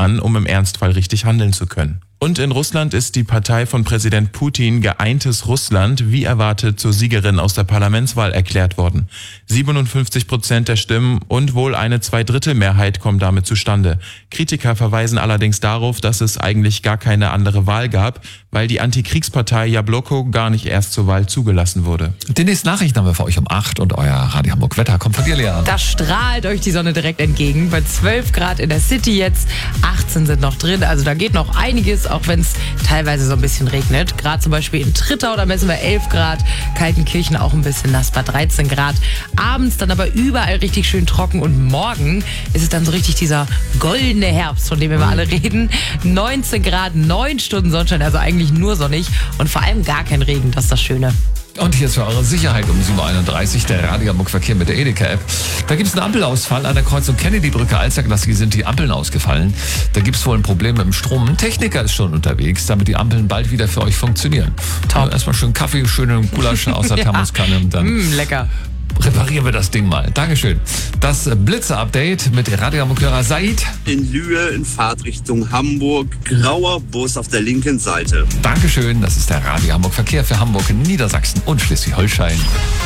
an, um im Ernstfall richtig handeln zu können. Und in Russland ist die Partei von Präsident Putin Geeintes Russland wie erwartet zur Siegerin aus der Parlamentswahl erklärt worden. 57% der Stimmen und wohl eine Zweidrittelmehrheit kommen damit zustande. Kritiker verweisen allerdings darauf, dass es eigentlich gar keine andere Wahl gab, weil die Antikriegspartei Jabloko gar nicht erst zur Wahl zugelassen wurde. Die nächsten Nachrichten haben wir für euch um 8 und euer Radio Hamburg Wetter kommt von dir, Lea. Da strahlt euch die Sonne direkt entgegen. Bei 12 Grad in der City jetzt, 18 sind noch drin. Also da geht noch einiges, auch wenn es teilweise so ein bisschen regnet. Gerade zum Beispiel in Trittau, da messen wir 11 Grad. Kaltenkirchen auch ein bisschen nass bei 13 Grad. Abends dann aber überall richtig schön trocken. Und morgen ist es dann so richtig dieser goldene Herbst, von dem wir alle reden. 19 Grad, 9 Stunden Sonnenschein, also eigentlich nur sonnig. Und vor allem gar kein Regen, das ist das Schöne. Und hier ist für eure Sicherheit um 7.31 Uhr der Radio Hamburg Verkehr mit der Edeka-App. Da gibt es einen Ampelausfall an der Kreuzung Kennedy-Brücke. Alsterklassig sind die Ampeln ausgefallen. Da gibt es wohl ein Problem mit dem Strom. Ein Techniker ist schon unterwegs, damit die Ampeln bald wieder für euch funktionieren. Top. Erstmal schön Kaffee, schönen Gulasch aus der Thermoskanne und dann Lecker. reparieren wir das Ding mal. Dankeschön. Das Blitze-Update mit Radio Hamburg-Hörer Said. In Lühe in Fahrtrichtung Hamburg. Grauer Bus auf der linken Seite. Dankeschön. Das ist der Radio Hamburg Verkehr für Hamburg, Niedersachsen und Schleswig-Holstein.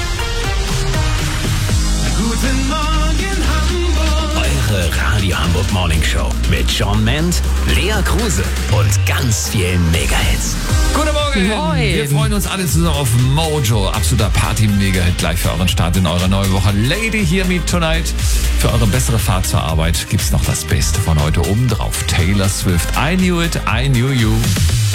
Guten Morgen Hamburg. Eure Radio Hamburg Morning Show mit John Ment, Lea Kruse und ganz vielen Megahits. Guten Morgen! Moin. Wir freuen uns alle zusammen auf Mojo. Absoluter Party-Mega-Hit gleich für euren Start in eurer neue Woche. Lady Hear Me Tonight. Für eure bessere Fahrt zur Arbeit gibt's noch das Beste von heute oben drauf. Taylor Swift. I Knew It, I Knew You.